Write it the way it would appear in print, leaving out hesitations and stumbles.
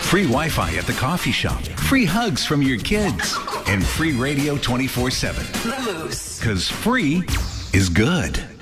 free Wi-Fi at the coffee shop, free hugs from your kids, and free radio 24/7. The Moose. Because free is good.